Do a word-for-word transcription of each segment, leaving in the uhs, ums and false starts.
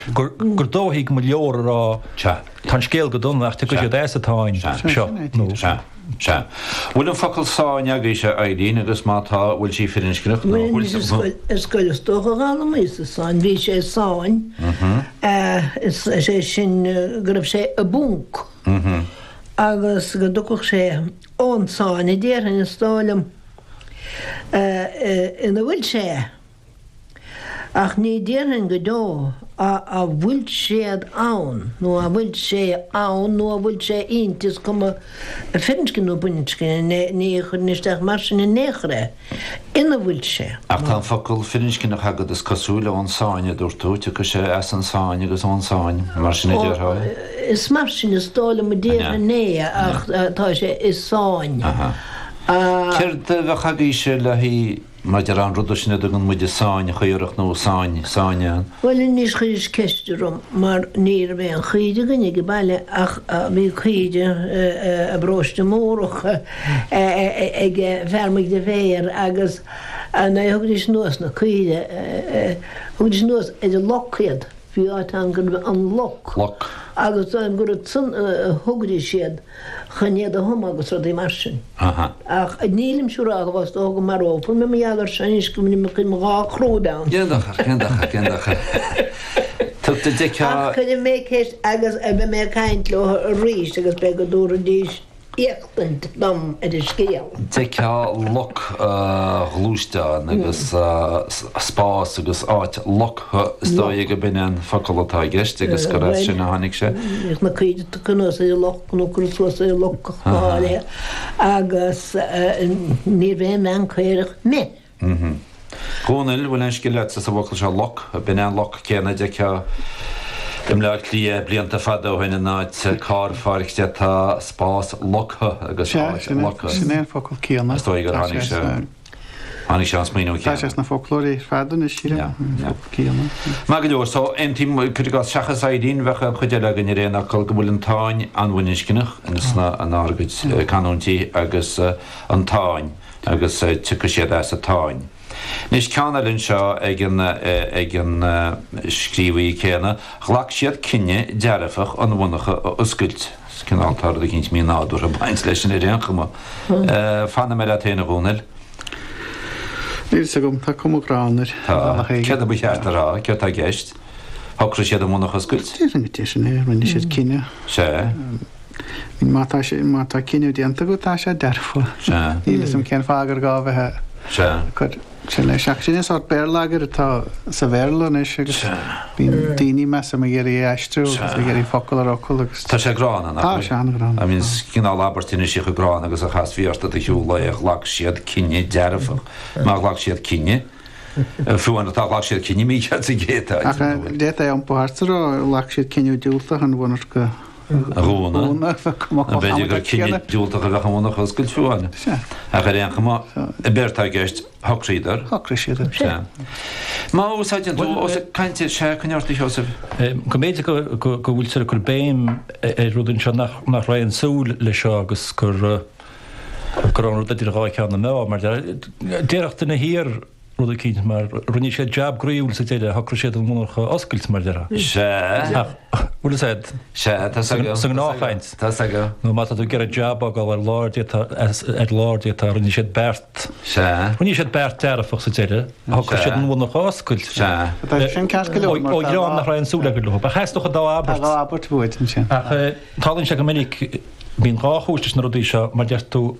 gur dóigh mo leor rá tan scéal go donnacht tu go sé déis atáin seo nó se se bhfuil an focail sáin agaí sé éirín agus mátá bhfuil sí finiscinach is goil tócha gála mí sáin bhí sé sáin is sé sin gribh sé a búnc agus go ducach sé ón sáin i ddéirhan is stálam ina bhfuil sé ach ní ddéirhan go dó a bhfuil séad ann nó a bhfuil sé ann nó a bhfuil sé iontas cum a finscin nó buinscin ní chuníisteach mar sin na néchre ina bhfuil sé. Ach tá focail finiscinach agad is cosúla ón sáine dúirtúte go sé as an sáin agus ón sáin mar sin idirrá. Is mar sin is stála mo déir né ach tá sé is sáin. Ceir de bheith agaí sé le hí mar de an rudda sinna an muide sáin chuireach nó sáin sáineán. Well níos chuidir ceisteúm mar níor bheith an chuide ganne go bailile ach bhí chuide a bróiste mórach ag fermig de bhéir agus na thugdís nuas na chuide thugdís nuas idir lochiad bhí áit an gur an loch. Loch. Agus an gur thugdí siad chanéad a thum agus rud é mar sin. Ach nílim siúrá go bhas óga mar ópla me meallar sanis go mní chu má chródáin. Géandachar, géandachar, géandachar. Tugta deá chuidir mé céist agus a be mé caiint le ríist agus be go dúra díos éachtant dom idir scéal. Deá loch glúisteán agus spás agus áit loctha isdói go bin an focailtá gceist agus go raibh sin na tháinig sé. Na chuide tucannas é loch nó cruúas é lochaáile agus ní bhéh me an chuireach mé. Gónil bhfuil an scile sa bhacail se loch a bin an loch céanna deá Im le lí blianta fada bhaine náid cá fáirte tá spás loctha agus sin focail céanna Stoi gur hánig sé hánig sé an smíú Tá na folklóí fadan is siad céanna. Má go leor só ein tím chuidir gá seachas aidín bhecha chuide le gan réana go go bhfuil an táin anhaincinach inasna an ágaid canúntí agus an táin agus tu siad as a táin. Nis ceanalinn seo ag an scríomhaí céanna chhlac siad cinne dearafach an bhunacha oscailt cináltar a cinint mí náúir a baint leis sin réanchama. Fanna me le téna bhúnil? Níl sa gom tá cumránir. Cead a bu cheartarrá, ce tá gceist. Thocra siad a bhunacha oscailt? Tí an tí sin é rinne siad cinne. Sé? Mátá mátá cinú déanta go tá sé dearfa. Níl sem cén fágar gábhethe. Se Se le seach sin is á bearlagar atá sa bhélan is agus bíon daoine me a géirí eistrú a géirí focail arocil agus. Tá sé grán Tá sé an grán. A mín cinál labartíine si go grán agus a chas bhíarsta a hiúla ag lach siad cinne dearafach má lach siad cinne. Fuúin atá lach siad cinne mí a géta. Dé é an páirtará lach siad cinú dúlta an bhhanar go Rúna a beidir gur cinne dúlta go bhecha múna chuscail fuáine. A chu réancha i beirtá gceist horíidir Horí siidir. Má úsáidin tú ó caiinte sé chuneirtaí Joseph? Go méide go bhfuil se gur béim ruúdann seo nach raon súl le seo agus gur gur an rud idir ráid ceanna mé mar déireachta na hir rud cínt mar runní sé jab gríúil sa téide hacra séad an múnacha oscailt mar deara. Se bhfuil said Se san náchaint Tá go nó má tú gur a jab a gáil láir láir tá runní sé bert. Se Runní sé bert dearafach sa téide hacra séad an múnacha oscailt. Se sin ceascail ó grán nach raon súla go le. Hestocha dá Albert. Albert bhuaid sin. Tálann sé go minic bíon ráthúistas na rudí seo mar deart tú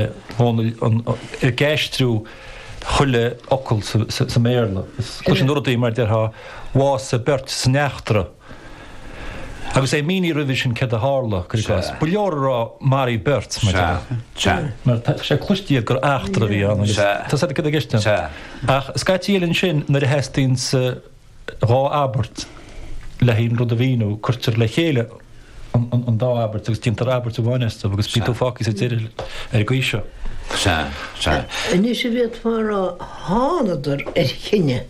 ar geistrú chuile ocail sa méarla. Chus an rudaí mar deartha bhás a bert sa neachtra. Agus é míní ruidir sin ced a hála chuás. Bu leorrá marí bert mar sé chluistíad gur achtra bhí an. Tá sé go a gceiste. Ach scatílann sin nar a heistín rá Albert le hín rud a bhíú chuirtir le chéile an dá Albert agus tíntar Albert a bhainesta agus pító fáci sa tíir ar gcuisio. Se se. Ní sé bhéad mar a hánadar ar cinne.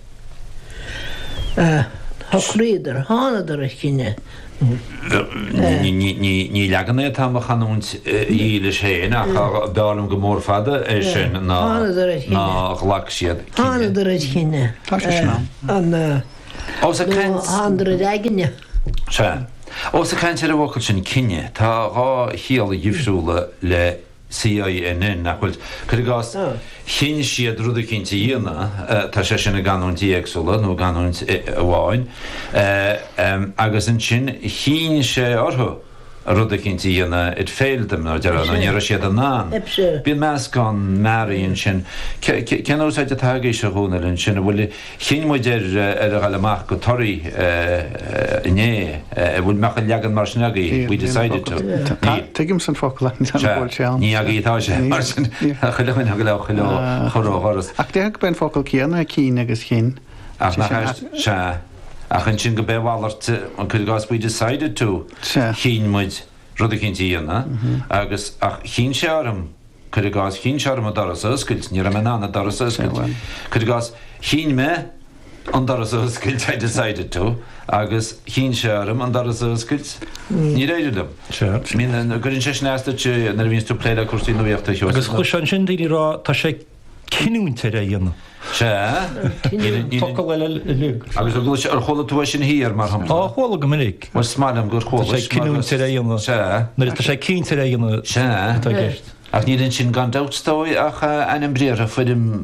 Thríidir hánadar ar cinne. Ní leganna tá a chanúint íle sé nach belam go mór fada é sin ná lach siad. Hánadar ar cinne. Tá sé sná. An Os a cant Handra aginne. Se. Os a cant ar a bhcail sin cinenne, tá rá híal a difriúla le C I A N nachhfuil chu gás chin siad rud a cinnta dhéana tá sé sinna ganúntí éagsúla nó ganúnt bháin agus an sin chin sé orthu a rud a cinnta dhéana it féildem ná dear an ar siad an ná. Bhí meas gan maríonn sin cean úsáid a tagaí se húnalinn sin a bhfuil chin muidir ar a ghalaach go toirí inné bhfuil mecha legan mar snagaí we decided to. Tuigim san focail bhil sé Ní agaítá sé mar sin chuilechain go le chuile choróras. Ach déag ben focail céanna cí agus chin. Ach na se ach an sin go béhhaart an chu gas we decided to chin muid rud a cinnta dhéana agus ach chin searm chu gas chin searm a doras oscailt ní a menána doras oscailt chu gas chin me an doras oscailt I decided to agus chin searm an doras oscailt ní réidir mín gurinn sé snéasta na vín tú pléile cuasí nóíochtta chu agus chu an sin daoine rá tá sé cinúnta a dhéana. Se agus go ar chola tú sin híar mar ham. Á chola go minic. Mar smálam gur chola cinúnta a dhéana. Se Na tá sé cínta a dhéana. Se ach ní den sin gan dátstói ach an bréir a fuidim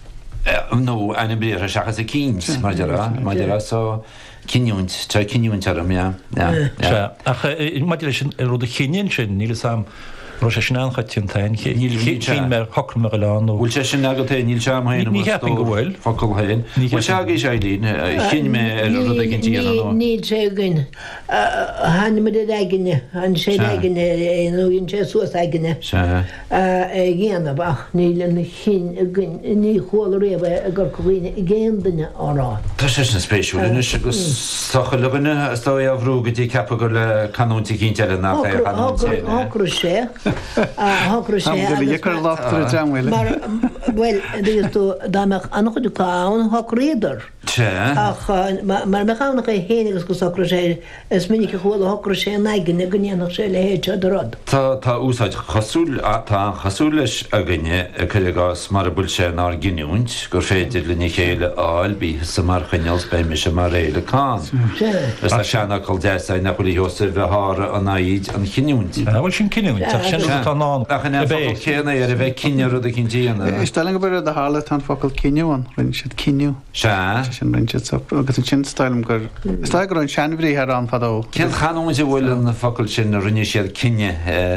nó an bréir a seachas a cíns mar dera mar dera so cinúnt tá cinúnt arm ja. Se ach mar sin rud a chinean sin níle sam Ro sé sin anchatíon tain chin mar hocr mar leán ó. Bhfuil sé sin agad é níl seam hain Ní heapin go bhfuil. Focail hain. Bhfuil se agé sé lín chin me ar rud a cinnta dhéana. Níl sé gin hanna mar aginine an sé aginine nóíonn sé suas aginine ggéanamh ach níl an chin ní chola réomh a gur chuoine i ggéan duine árá. Tá sé na spéisiúla agus socha leganna stá a bhrú go dtí cepa gur le canúntaí cinnte le nach é canúntaí. Hácra sé hácra sé dhéar látar a deamhfuile. Well dtíos tú dáach annach chuú cáin háréidir. Se Ach mar meánach é héanagus go sacra sé is minic chuil hácra sé naigen a gnéanach sé le héte rod. Tá tá úsáid chasúil tá chasú leis a gine a chuileás mar a bul sé ná giniúint gur féidir le ní chéile áil bí sa mar chuineals be me se mar réile cá. Is a seanachil déáid nach chuí hosa bheitthra an naíd an chiniúint. Bhfuil sin cinúint sin tá ná chéna ar a bheith cinear a cinntíana. Istáling go bar a hála an focail cinúin rinn siad cinú. Se sin rin agus an sin stáilm gur Istá gur an seanbhrí ar an fadó. Cén chaúin sé bhfuil an na focail sin a rinne siad cinne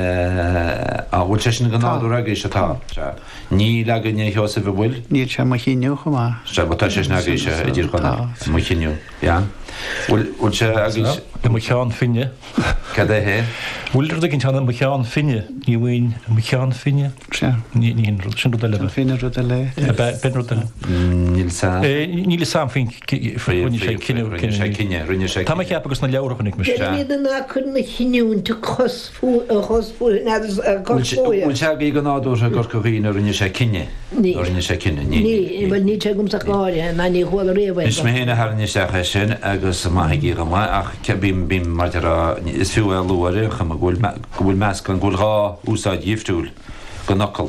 a bhfuil sé sin go náú agé se tá. Ní legan heosa bh bhfuil? Níl sé mar chinniu chumá. Se tá sé nagé se a ddír chuna mu chinniu. Bhfuil se agus de mu cheán finne. cad é hé? Bhfuil ginn teanna mu cheán finne ní bhhain mu cheán finne ní sin ru le Finine ru a le. ben ru Níl sa Níle sam fin sé cinenne rinne sé. Tá ceap agus na leabharchanig me. Iad ná chun na chinúnta chosfú a chosfú Bhfuil se í go náú a gur gohíine rinne sé cinenne rinne sé cinenne ní bhil ní tegum sa gáire na ní chuil réomh. Is mé héna harne secha sin agus maigí go mai ach ce bím bím mar is fiú a luire chu bhfuil bhfuil meas gan ghfuil rá úsáid díomhtúil go nocail.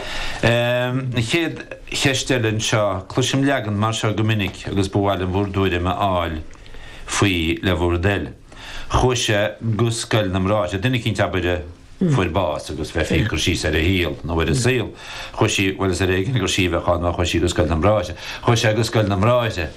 Na chéad cheistelinn seo cluisim legan mar seo go minic agus bhhail an bhúrdúide me áil faoi le bhúrdéil. Chuise guscail namráide, duine cinn tabaide fuair bás agus bheith fé gur sí ar a híal nó bhfuir a síl. Chuisí bhfuil a réigen gur sí bheitá nach chuisí guscail namráide. Chuise guscail namráide.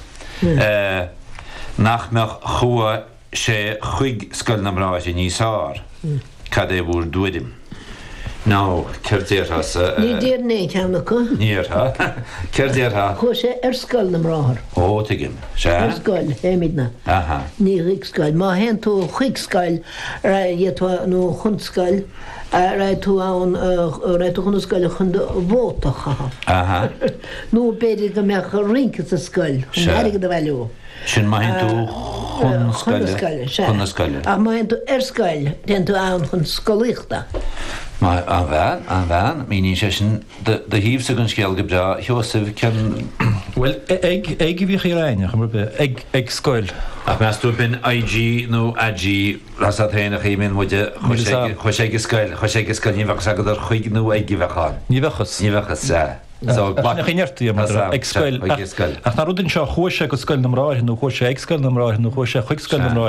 Nach meach chua sé chuig scail namráide níosár cad é bhúr dúidim. Ná ceirtíartha Ní dír né teannacha? Níortha ceirtíartha Chu sé ar scoil na mráthir. ó tuigim se Ar scoil éimiidna. aha Ní chuig scoil. Má hen tú chuig scoil ra tú nó chun scoil ra tú an ra tú chun scoil chun bhótacha. aha Nó beidir go meach rinca a scoil aige do bhú. sin mai tú chun scaile chun scaile. A má hen tú ar scoil den tú an chun scoíochta. Má an bhean an bhean míní sé sin de híomh sa an scéal go bra heosamh cen Well ag ag bhí réine chu be ag ag scoil. ach meas tú bin I G nó A G ras a théanana chéimén muide chu sé go scail chu sé go scail ní bheh agad ar chuig nó ag bheáin. Ní bhechas. Ní bhechas sé. chéirtaí ag scoil ach na rudinn seo chuise go scoil namráin nó chuise ag scoil namráin nó chuise chuig scoil namráin